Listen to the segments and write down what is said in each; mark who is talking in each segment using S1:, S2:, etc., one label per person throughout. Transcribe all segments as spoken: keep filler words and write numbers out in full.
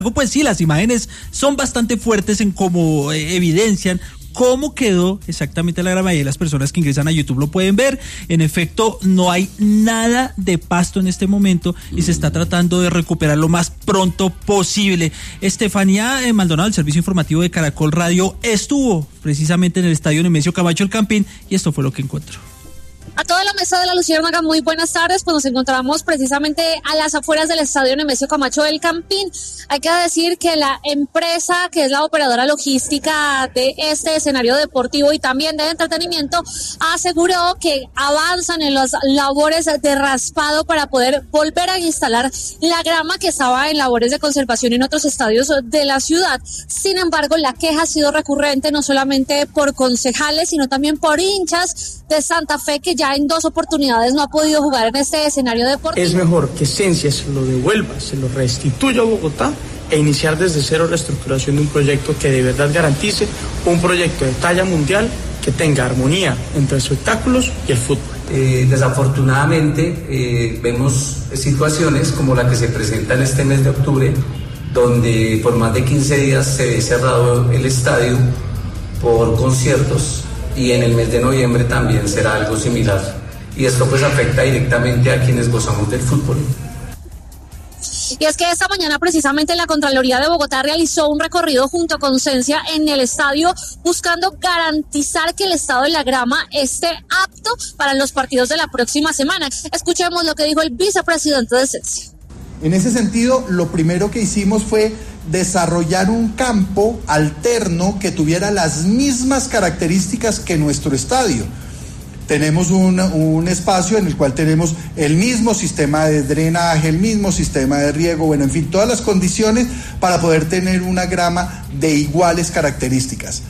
S1: Pues sí, las imágenes son bastante fuertes en cómo eh, evidencian cómo quedó exactamente la grama, y las personas que ingresan a YouTube lo pueden ver. En efecto, no hay nada de pasto en este momento y se está tratando de recuperar lo más pronto posible. Estefanía eh, Maldonado, el servicio informativo de Caracol Radio, estuvo precisamente en el estadio Nemesio Camacho El Campín y esto fue lo que encontró.
S2: A toda la mesa de la Luciérnaga, muy buenas tardes. Pues nos encontramos precisamente a las afueras del estadio Nemesio Camacho del Campín. Hay que decir que la empresa que es la operadora logística de este escenario deportivo y también de entretenimiento aseguró que avanzan en las labores de raspado para poder volver a instalar la grama que estaba en labores de conservación en otros estadios de la ciudad. Sin embargo, la queja ha sido recurrente no solamente por concejales, sino también por hinchas de Santa Fe, que ya en dos oportunidades no ha podido jugar en este escenario deportivo.
S3: Es mejor que Esencia se lo devuelva, se lo restituya a Bogotá e iniciar desde cero la estructuración de un proyecto que de verdad garantice un proyecto de talla mundial que tenga armonía entre espectáculos y el fútbol.
S4: Eh, desafortunadamente eh, vemos situaciones como la que se presenta en este mes de octubre, donde por más de quince días se ve cerrado el estadio por conciertos, y en el mes de noviembre también será algo similar, y esto pues afecta directamente a quienes gozamos del fútbol.
S2: Y es que esta mañana precisamente la Contraloría de Bogotá realizó un recorrido junto con Cencia en el estadio buscando garantizar que el estado de la grama esté apto para los partidos de la próxima semana. Escuchemos lo que dijo el vicepresidente de Cencia.
S5: En ese sentido, lo primero que hicimos fue desarrollar un campo alterno que tuviera las mismas características que nuestro estadio. Tenemos un, un espacio en el cual tenemos el mismo sistema de drenaje, el mismo sistema de riego, bueno, en fin, todas las condiciones para poder tener una grama de iguales características.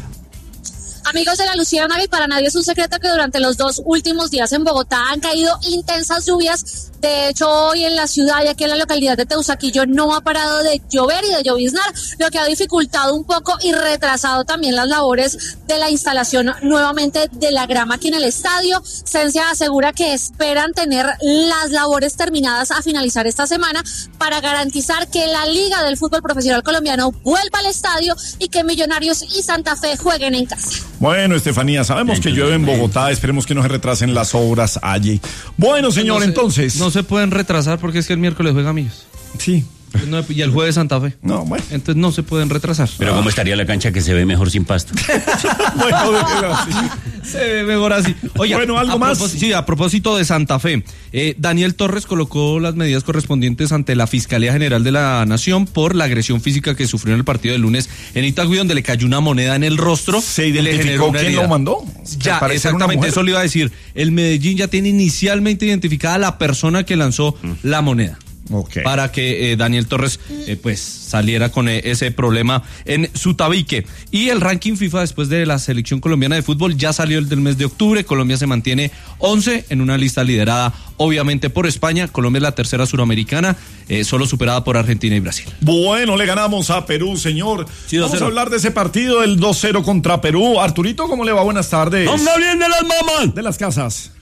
S2: Amigos de la Luciérnaga, y para nadie es un secreto que durante los dos últimos días en Bogotá han caído intensas lluvias. De hecho, hoy en la ciudad y aquí en la localidad de Teusaquillo no ha parado de llover y de lloviznar, lo que ha dificultado un poco y retrasado también las labores de la instalación nuevamente de la grama aquí en el estadio. Cencia asegura que esperan tener las labores terminadas a finalizar esta semana para garantizar que la Liga del Fútbol Profesional Colombiano vuelva al estadio y que Millonarios y Santa Fe jueguen en casa.
S6: Bueno, Estefanía, sabemos que llueve en Bogotá, esperemos que no se retrasen las obras allí. Bueno, señor,
S7: no se,
S6: entonces...
S7: No se pueden retrasar porque es que el miércoles juega Millos.
S6: Sí.
S7: No, y el jueves Santa Fe.
S6: No, bueno.
S7: Entonces no se pueden retrasar.
S8: Pero ¿cómo estaría la cancha que se ve mejor sin pasto?
S7: Bueno, así. Se ve mejor así. Oye,
S6: bueno, ¿algo más?
S7: Sí, a propósito de Santa Fe, eh, Daniel Torres colocó las medidas correspondientes ante la Fiscalía General de la Nación por la agresión física que sufrió en el partido del lunes en Itagüí, donde le cayó una moneda en el rostro.
S6: ¿Se identificó quién lo mandó?
S7: Ya, exactamente, eso le iba a decir. El Medellín ya tiene inicialmente identificada a la persona que lanzó mm. la moneda. Okay. Para que eh, Daniel Torres eh, pues saliera con eh, ese problema en su tabique. Y el ranking FIFA después de la selección colombiana de fútbol ya salió el del mes de octubre. Colombia se mantiene once en una lista liderada obviamente por España. Colombia es la tercera suramericana, eh, solo superada por Argentina y Brasil.
S6: Bueno, le ganamos a Perú, señor. Sí, vamos a hablar de ese partido, el dos cero contra Perú. Arturito, ¿cómo le va? Buenas tardes.
S8: ¡Anda bien de las mamas!
S6: De las casas.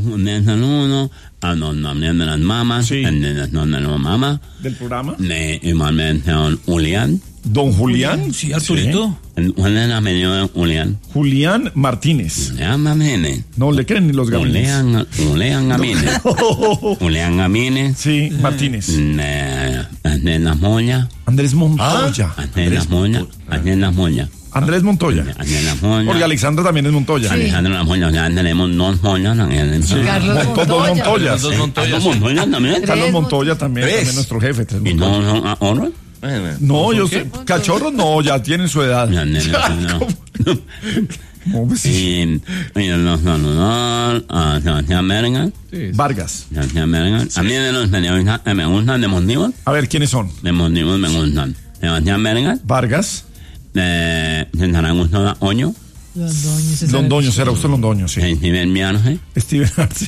S8: Uno, a no, no, de las mamas,
S6: sí.
S8: No, de la mamá.
S6: ¿Del programa?
S8: Me, igualmente, don Julián.
S6: ¿Don Julián?
S1: Sí, Arturito.
S8: Sí. ¿Cuál es la medio de Julián?
S6: Julián Martínez.
S8: Julián Gamínez.
S6: No le creen ni los gamines.
S8: Julián, Julián Gamínez. No. Julián Gamínez.
S6: Sí, Martínez.
S8: Eh, Andrés Las Moya.
S6: Andrés Montoya.
S8: Ah, Andrés Las Moya. Andrés Las Moya.
S6: Andrés Montoya.
S8: Andrés Las Moya.
S6: Porque Alexandra también es Montoya.
S8: Sí. Alejandro Las Moya. Ya tenemos dos Moyas.
S6: Sí.
S8: Carlos
S6: Montoya. Dos Montoyas.
S8: Dos Montoyas. Montoya también.
S6: Carlos Montoya también.
S8: ¿Tres?
S6: También nuestro jefe.
S8: ¿Y no son ahora?
S6: No, yo sé. Cachorros no, ya tienen su edad.
S8: No, no, no.
S6: No, pues sí.
S8: Y no, no, no, a Sebastián Bergan.
S6: Vargas.
S8: Sebastián Bergan. A mí de los periodistas me gustan de Mondivos.
S6: A ver, ¿quiénes son?
S8: De Mondivos me gustan. Sebastián Bergan.
S6: Vargas.
S8: De César Augusto Oño.
S6: Londoño. Londoño, será usted Londoño, sí.
S8: Steven Arce.
S6: Steven Arce.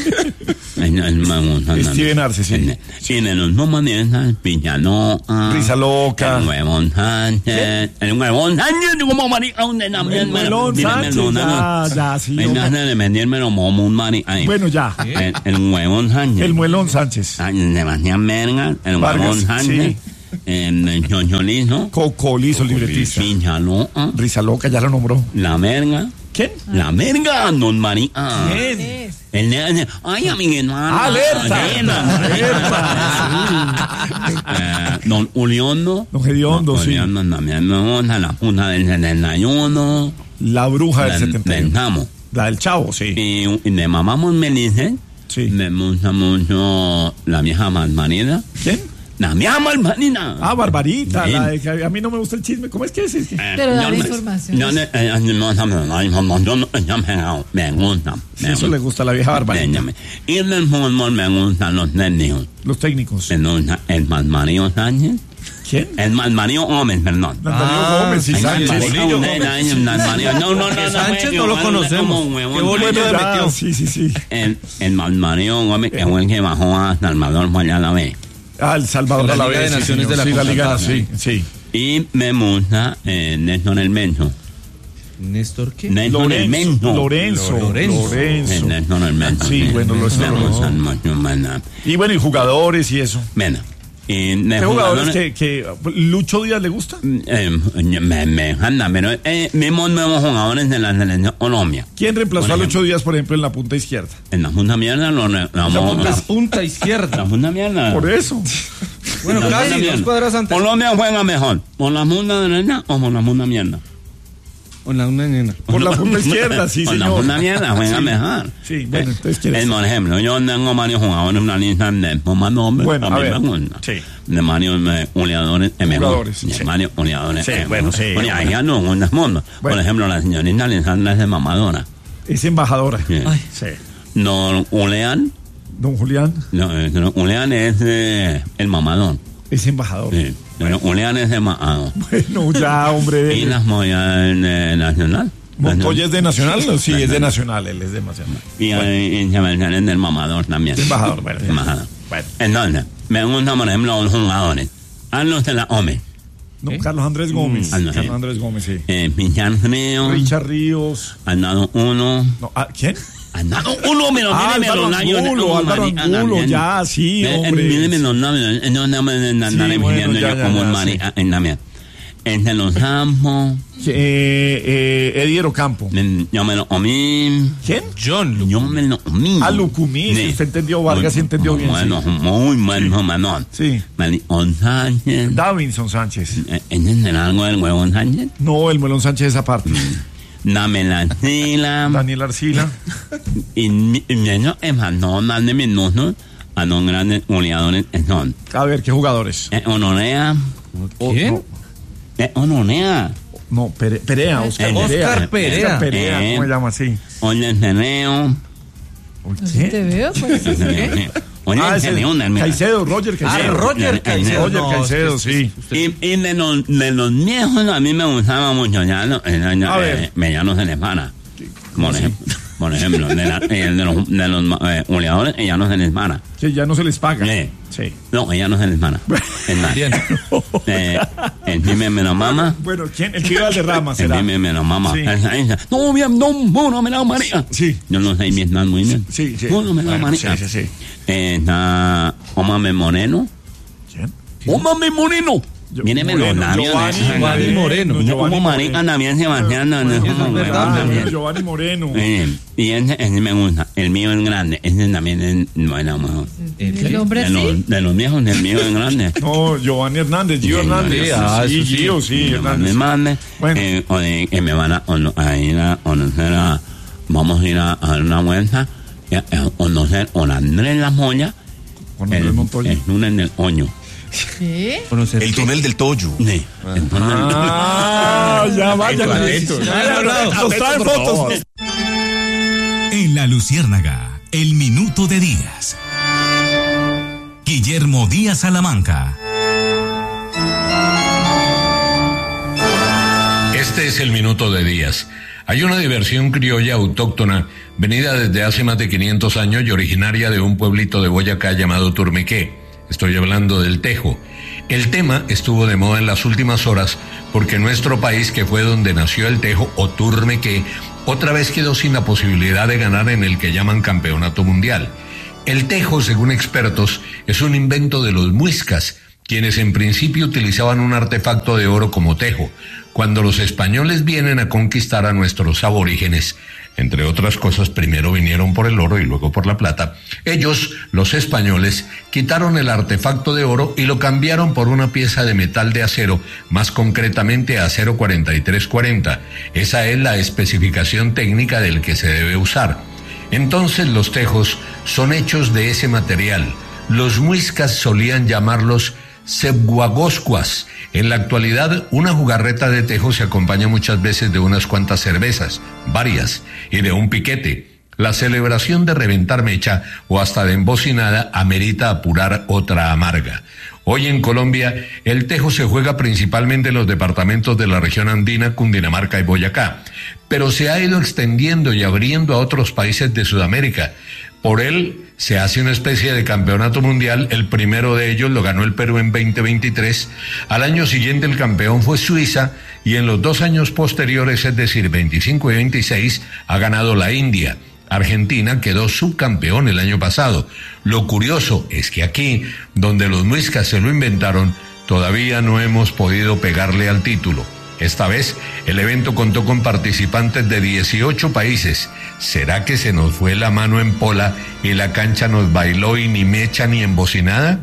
S6: Steven Arce, sí.
S8: Sí, de los Momanesas, Pillaloca.
S6: Risa Loca.
S8: El Huevón Sánchez. El Huevón Sánchez, como marica, donde también.
S6: El Huevón Sánchez, ya, ya, sí.
S8: Me hace de venderme como un marica.
S6: Bueno, ya.
S8: El Huevón Sánchez.
S6: El Muelón Sánchez.
S8: Sebastián Bergan. El Huevón Sánchez. eh, Ñoñolizo,
S6: Cocolizo, libretista.
S8: Pinchaloa,
S6: Risa Loca, ya lo nombró.
S8: La Merga.
S6: ¿Quién?
S8: La Merga, don María.
S6: ¿Quién?
S8: El nene, ay, a mi hermano.
S6: ¡Alerta!
S8: ¡Alerta! eh, don Uliondo.
S6: Don Gediondo, sí.
S8: Uliondo también me gusta, la punta del setenta y uno.
S6: La bruja del
S8: La-
S6: setenta y uno.
S8: Pensamos.
S6: La del Chavo, sí.
S8: Y, y de mamamos Melice.
S6: Sí.
S8: Me gusta mucho la vieja Malmarina.
S6: ¿Quién?
S8: La vieja Malmarina.
S6: Ah, Barbarita.
S8: Bien.
S6: La de que a mí no me gusta el chisme. ¿Cómo es que es? Es que-
S9: Pero da la información.
S8: Yo no- eh, yo no- yo no- yo no- yo no- me gusta.
S6: Sí,
S8: me
S6: eso le gusta a la vieja Barbarita.
S8: Véñame. Y del fútbol me gustan los técnicos.
S6: Los técnicos.
S8: Me gusta el Malmario Sánchez.
S6: ¿Quién?
S8: El Malmario Gómez, perdón.
S6: Darío Gómez y
S8: El
S6: Sánchez.
S8: Malmario Gómez, el Malmario- No, no, no.
S7: Que
S8: no,
S7: Sánchez
S8: güey,
S7: no lo
S8: yo,
S7: conocemos.
S8: como huevón.
S7: Qué bolillo
S6: Bueno,
S7: le
S6: ya,
S7: metió.
S6: sí, sí, sí.
S8: El, el Malmario Gómez, que fue el que bajó a Salvador fue allá a la vez.
S6: Ah, El Salvador
S7: La
S6: a la
S7: Liga
S6: vez.
S7: de
S6: sí,
S7: Naciones
S6: señor.
S7: de la
S6: Sí, la Liga,
S7: CONCACAF.
S6: sí, sí.
S8: Y me gusta eh, Néstor el Menso.
S7: ¿Néstor qué?
S8: Néstor el Menso.
S6: Lorenzo.
S7: Lorenzo.
S6: Lorenzo.
S8: Eh, Néstor el Menso.
S6: Sí, bueno, lo
S8: Me
S6: Lorenzo.
S8: gustan mucho, mana.
S6: Y bueno, y jugadores y eso.
S8: Bueno, y de
S6: ¿Qué jugadores
S8: jugadores-
S6: que, que Lucho Díaz le gusta?
S8: Eh, me, me encanta, pero eh, vemos nuevos jugadores de la selección Colombia.
S6: ¿Quién reemplazó
S8: Por
S6: a
S8: ejemplo.
S6: Lucho Díaz, por ejemplo, en la punta izquierda?
S8: En la punta mierda lo, re- lo vamos
S7: La
S8: a
S7: punta izquierda.
S8: La punta mierda.
S6: Por eso.
S7: Bueno,
S8: La
S7: casi
S8: punta
S7: dos
S8: mierda.
S7: cuadras antes.
S8: Colombia juega mejor. ¿Por la punta derecha o por la punta mierda?
S7: Con la una nena.
S6: Por la punta izquierda, sí,
S8: Por la
S6: señor.
S8: punta mierda juega
S6: Sí.
S8: mejor.
S6: Sí, bueno,
S8: Eh,
S6: entonces, ¿quién es?
S8: eh, Por ejemplo, yo tengo varios jugadores en una lista de más nombres.
S6: Bueno, a
S8: mí
S6: ver,
S8: me gusta.
S6: sí.
S8: De varios eh, goleadores. eh, mejor.
S6: Jugadores,
S8: De
S6: sí.
S8: varios goleadores.
S6: Sí,
S8: eh,
S6: bueno, sí,
S8: Oye,
S6: bueno.
S8: allá no, en el mundo. Por
S6: Bueno.
S8: ejemplo, la señorita Alessandra es de mamadora.
S6: Es embajadora.
S8: Sí.
S1: Ay.
S6: Sí.
S8: No, Ulean.
S6: Don Julián
S8: No, eh, no, Ulean es eh, el mamadón.
S6: es embajador.
S8: Sí. Pero Ulean es de mamadón.
S6: Bueno, ya, hombre.
S8: Y las Moya eh, Nacional.
S6: ¿Montoya es de Nacional? No, sí, es de Nacional, él es de Nacional.
S8: Y eh, y Sebastián es del mamador también.
S6: Embajador, bueno.
S8: Embajador.
S6: Bueno.
S8: Entonces, me gustan, por ejemplo, los jugadores. Carlos de la Ome.
S6: No, Carlos Andrés Gómez.
S8: Ah, no,
S6: Carlos
S8: sí.
S6: Andrés Gómez, sí.
S8: Eh, Pichar Frío.
S6: Richard Ríos.
S8: Al lado uno.
S6: No, ah, ¿quién?
S8: Al lado uno, me lo
S6: Ah,
S8: mire, me
S6: Álvaro
S8: lo daño.
S6: Angulo,
S8: Oh,
S6: Álvaro
S8: marica,
S6: Angulo,
S8: también.
S6: ya, sí,
S8: Eh, eh,
S6: hombre.
S8: Míreme los nombres. eh, No, no me andaré
S6: Sí, bueno,
S8: pidiendo
S6: ya,
S8: yo
S6: ya,
S8: como
S6: ya,
S8: un
S6: sí.
S8: marica en la mía. Entre los campos.
S6: Eh, eh, Eddie Campo.
S8: eh, Yo me lo comí.
S6: ¿Quién?
S7: John
S8: Yo me lo comí.
S6: Ah, Lucumí, sí, usted entendió, Vargas sí entendió bien,
S8: Bueno,
S6: sí.
S8: muy bueno, Manón.
S6: Sí.
S8: Manicón Sánchez.
S6: Davinson Sánchez.
S8: Eh, ¿Entienden algo del huevón Sánchez?
S6: No, el Melón Sánchez esa parte.
S8: Dame la sila.
S6: Daniel Arcila.
S8: Y mi- y mi- no, es más, no más de minutos a los grandes goleadores que son.
S6: A ver, ¿qué jugadores?
S8: Eh, Honorea.
S7: ¿Quién?
S6: No,
S8: Eh, Honorea.
S6: no, Pere- Perea, Oscar
S8: Eh,
S6: Perea.
S7: Oscar Perea.
S6: Oscar Perea,
S8: Eh.
S6: ¿cómo se llama así?
S8: Oye, Cerreo.
S9: Así te veo, pues.
S8: Oye,
S6: Ah, ese
S8: Cerreo, mira.
S6: Caicedo, Roger
S7: Ah,
S6: Caicedo.
S7: Roger Caicedo.
S6: Roger
S7: No,
S6: Caicedo,
S7: es que-
S6: sí.
S8: Y, y de, los, de los viejos a mí me gustaba mucho ya no, eh, ya,
S6: A
S8: eh,
S6: ver.
S8: me ya no se les para. Por ejemplo, por ejemplo de, la- eh, de los, de los eh, goleadores ella no se les para.
S6: Que ya no se les paga.
S8: Sí.
S6: Sí.
S8: No, ella no se les para. Es más,
S7: Bien.
S8: eh, el pime me lo mama.
S6: Bueno, ¿quién? El que iba al derrama
S8: El
S6: será.
S8: pime me lo mama.
S6: Sí.
S8: Ahí dice, no, bien, no, no, no me la María.
S6: Sí.
S8: Yo no sé Vietnam muy bien.
S6: Sí, sí.
S8: No, no me la
S6: Bueno,
S8: María.
S6: sí, sí, sí.
S8: Eh, está Ómame Moreno.
S6: ¿Quién?
S8: Ómame Moreno.
S6: Yo-
S8: Míreme los
S6: Moreno,
S8: labios.
S6: Giovanni
S8: de ese
S7: Giovanni
S8: man.
S7: Moreno.
S8: Yo
S6: Giovanni
S8: como marica
S6: Moreno.
S8: también Sebastián. no, no,
S7: Eso es
S8: no,
S7: verdad,
S8: no,
S7: también.
S8: no.
S6: Giovanni Moreno.
S8: Eh, y ese, ese me gusta. El mío es grande. Ese también es bueno, mejor.
S9: El hombre
S8: De
S9: sí.
S8: los, de los viejos, el mío es grande.
S6: No, Giovanni Hernández, Gio
S8: Sí,
S6: Hernández.
S8: sí,
S7: ah,
S6: sí,
S7: eso sí.
S6: Gio, sí,
S8: Me
S6: Hernández.
S8: mande.
S6: Bueno.
S8: Eh, o de que me van a, ono- a ir a conocer a. Vamos a ir a, a dar una vuelta. Y a, a conocer a Andrés La Moya.
S6: Con Andrés
S8: El,
S6: Montoya.
S8: el túnel del Oño.
S9: ¿Qué?
S7: El túnel del Toyo.
S8: Sí. El túnel del-
S6: Ah, ya vaya.
S7: Atento,
S6: Ya,
S7: atento.
S6: ya, nos traen fotos.
S10: En La Luciérnaga, el minuto de Díaz. Guillermo Díaz Salamanca.
S11: Este es el minuto de Díaz. Hay una diversión criolla autóctona venida desde hace más de quinientos años y originaria de un pueblito de Boyacá llamado Turmiqué. Estoy hablando del tejo. El tema estuvo de moda en las últimas horas porque nuestro país, que fue donde nació el tejo o Turmiqué, otra vez quedó sin la posibilidad de ganar en el que llaman campeonato mundial. El tejo, según expertos, es un invento de los muiscas, quienes en principio utilizaban un artefacto de oro como tejo. Cuando los españoles vienen a conquistar a nuestros aborígenes, entre otras cosas, primero vinieron por el oro y luego por la plata, ellos, los españoles, quitaron el artefacto de oro y lo cambiaron por una pieza de metal de acero, más concretamente acero cuarenta y tres cuarenta. Esa es la especificación técnica del que se debe usar. Entonces los tejos son hechos de ese material. Los muiscas solían llamarlos cebguagoscuas. En la actualidad, una jugarreta de tejo se acompaña muchas veces de unas cuantas cervezas, varias, y de un piquete. La celebración de reventar mecha o hasta de embocinada amerita apurar otra amarga. Hoy en Colombia, el tejo se juega principalmente en los departamentos de la región andina, Cundinamarca y Boyacá, pero se ha ido extendiendo y abriendo a otros países de Sudamérica. Por él se hace una especie de campeonato mundial. El primero de ellos lo ganó el Perú en veinte veintitrés. Al año siguiente el campeón fue Suiza y en los dos años posteriores, es decir, veinticinco y veintiséis, ha ganado la India. Argentina quedó subcampeón el año pasado. Lo curioso es que aquí, donde los muiscas se lo inventaron, todavía no hemos podido pegarle al título. Esta vez, el evento contó con participantes de dieciocho países. ¿Será que se nos fue la mano en pola y la cancha nos bailó y ni mecha ni embocinada?